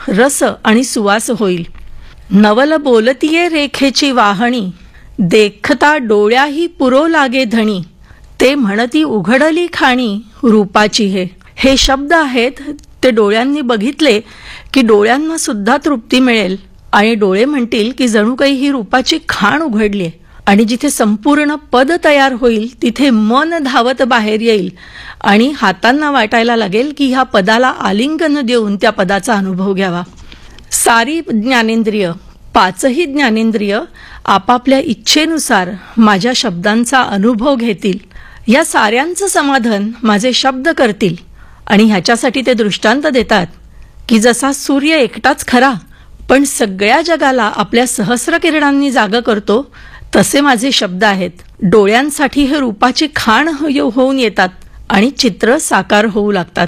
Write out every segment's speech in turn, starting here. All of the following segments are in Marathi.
रस आणि सुवास होईल. नवल बोलतीये रेखेची वाहणी, देखता डोळ्याही पुरो लागे धणी. ते म्हणती उघडली खाणी, रूपाची हे शब्द आहेत. ते डोळ्यांनी बघितले की डोळ्यांना सुद्धा तृप्ती मिळेल आणि डोळे म्हणतील की जणू काही ही रूपाची खाण उघडली. आणि जिथे संपूर्ण पद तयार होईल तिथे मन धावत बाहेर येईल आणि हातांना वाटायला लागेल की ह्या पदाला आलिंगन देऊन त्या पदाचा अनुभव घ्यावा. सारी ज्ञानेंद्रिय, पाचही ज्ञानेंद्रिय आपापल्या इच्छेनुसार माझ्या शब्दांचा अनुभव घेतील. या साऱ्यांचं समाधान माझे शब्द करतील. आणि ह्याच्यासाठी ते दृष्टांत देतात की जसा सूर्य एकटाच खरा पण सगळ्या जगाला आपल्या सहस्र किरणांनी जागं करतो, तसे माझे शब्द आहेत. डोळ्यांसाठी हे रूपाची खाण होऊन येतात आणि चित्र साकार होऊ लागतात.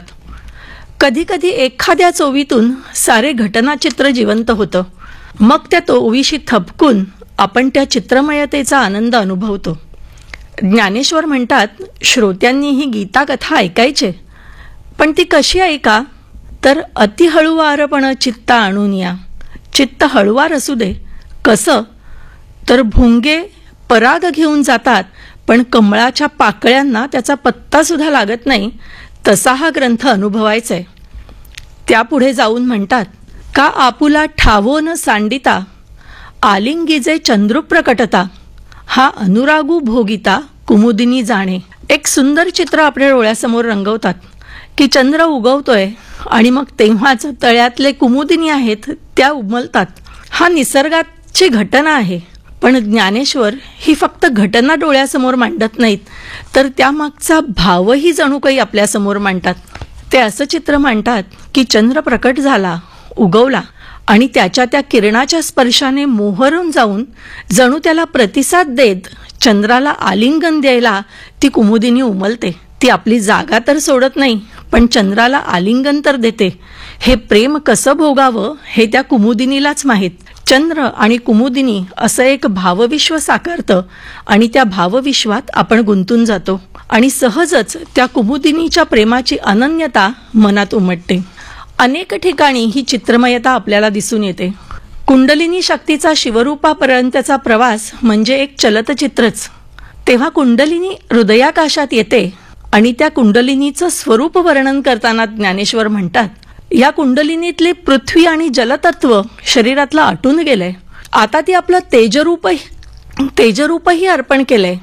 कधी कधी एखाद्या चोवीतून सारे घटनाचित्र जिवंत होतं. मग त्या ओवीशी थपकून आपण त्या चित्रमयतेचा आनंद अनुभवतो. ज्ञानेश्वर म्हणतात, श्रोत्यांनी ही गीता कथा ऐकायचे, पण ती कशी ऐका तर अति हळुवारपण चित्त आणून या. चित्त हळुवार असू दे. कसं तर भुंगे पराग घेऊन जातात पण कमळाच्या पाकळ्यांना त्याचा पत्ता सुद्धा लागत नाही, तसा हा ग्रंथ अनुभवायचा आहे. त्यापुढे जाऊन म्हणतात, का आपुला ठावो न सांडिता, आलिंगीजे चंद्र प्रकटता, हा अनुरागू भोगिता कुमुदिनी जाणे. एक सुंदर चित्र आपल्या डोळ्यासमोर रंगवतात की चंद्र उगवतोय आणि मग तेव्हाच तळ्यातले कुमुदिनी आहेत त्या उमलतात. हा निसर्गाची घटना आहे. पण ज्ञानेश्वर ही फक्त घटना डोळ्यासमोर मांडत नाहीत, तर त्यामागचा भावही जणू काही आपल्यासमोर मांडतात. ते असं चित्र मांडतात की चंद्र प्रकट झाला, उगवला आणि त्याच्या त्या किरणाच्या स्पर्शाने मोहरून जाऊन जणू त्याला प्रतिसाद देत चंद्राला आलिंगन द्यायला ती कुमुदिनी उमलते. ती आपली जागा तर सोडत नाही, पण चंद्राला आलिंगन तर देते. हे प्रेम कसं भोगावं हे त्या कुमुदिनीलाच माहीत. चंद्र आणि कुमुदिनी असं एक भावविश्व साकारतं आणि त्या भावविश्वात आपण गुंतून जातो आणि सहजच त्या कुमुदिनीच्या प्रेमाची अनन्यता मनात उमटते. अनेक ठिकाणी ही चित्रमयता आपल्याला दिसून येते. कुंडलिनी शक्तीचा शिवरूपापर्यंतचा प्रवास म्हणजे एक चलतचित्रच. तेव्हा कुंडलिनी हृदयाकाशात येते आणि त्या कुंडलिनीचं स्वरूप वर्णन करताना ज्ञानेश्वर म्हणतात, या कुंडलिनीतले पृथ्वी आणि जलतत्व शरीरातलं आटून गेलंय. आता ती आपलं तेजरूपही अर्पण केलंय.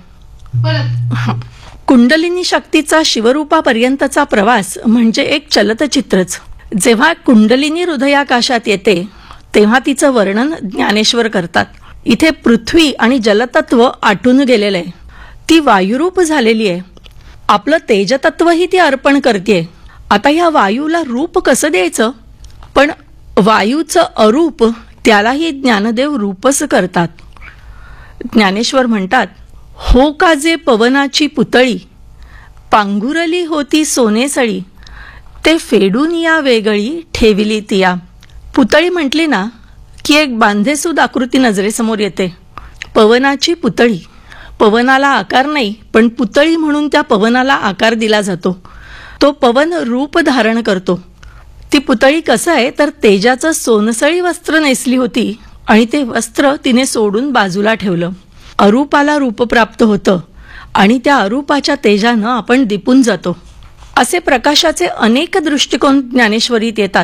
कुंडलिनी शक्तीचा शिवरूपापर्यंतचा प्रवास म्हणजे एक चलतचित्रच. जेव्हा कुंडलिनी हृदयाकाशात येते तेव्हा तिचं वर्णन ज्ञानेश्वर करतात. इथे पृथ्वी आणि जलतत्व आटून गेलेलं आहे. ती वायुरूप झालेली आहे. आपलं तेजतत्वही ती अर्पण करते. आता ह्या वायूला रूप कसं द्यायचं, पण वायूचं अरूप त्यालाही ज्ञानदेव रूपच करतात. ज्ञानेश्वर म्हणतात, हो का जे पवनाची पुतळी, पांघुरली होती सोनेसळी, ते फेडून या वेगळी ठेविली तिया. पुतळी म्हटली ना की एक बांधेसूद आकृती नजरेसमोर येते. पवनाची पुतळी. पवनाला आकार नाही, पण पुतळी म्हणून त्या पवनाला आकार दिला जातो. तो पवन रूप धारण करतो. ती पुतळी कसं आहे तर तेजाचं सोनसळी वस्त्र नेसली होती आणि ते वस्त्र तिने सोडून बाजूला ठेवलं. अरूपाला रूप प्राप्त होतं आणि त्या अरूपाच्या तेजानं आपण दिपून जातो. असे प्रकाशाचे अनेक दृष्टिकोन ज्ञानेश्वरीत येतात.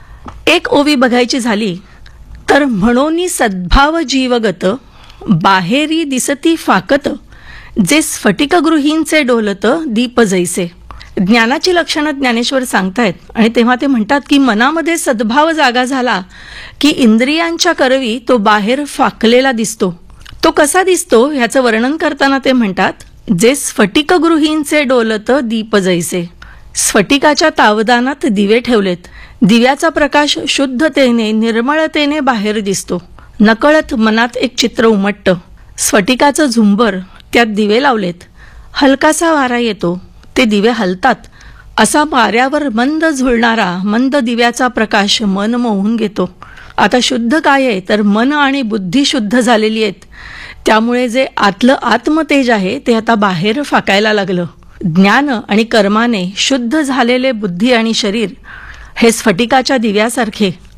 एक ओवी बघायची झाली तर, म्हणोनी सद्भाव जीवगत, बाहेरी दिसती फाकत, जे स्फटिकगृहींचे डोलत दीप जैसे. ज्ञानाची लक्षणं ज्ञानेश्वर सांगतायत आणि तेव्हा ते म्हणतात की मनामध्ये सद्भाव जागा झाला की इंद्रियांच्या करवी तो बाहेर फाकलेला दिसतो. तो कसा दिसतो ह्याचं वर्णन करताना ते म्हणतात, जे स्फटिकगृहींचे डोलत दीप जैसे. स्फटिकाच्या तावदानात दिवे ठेवलेत. दिव्याचा प्रकाश शुद्धतेने निर्मळतेने बाहेर दिसतो. नकळत मनात एक चित्र उमटतं. स्फटिकाचं झुंबर, त्यात दिवे लावलेत. हलकासा वारा येतो, ते दिवे हलतात. असा वाऱ्यावर मंद झुलणारा मंद दिव्याचा प्रकाश मन मोहून घेतो. आता शुद्ध काय आहे तर मन आणि बुद्धी शुद्ध झालेली आहेत. त्यामुळे जे आतलं आत्मतेज आहे ते आता बाहेर फाकायला लागलं. ज्ञान आणि कर्माने शुद्ध झालेले बुद्धी आणि शरीर हे स्फटिकाच्या दिव्यासारखे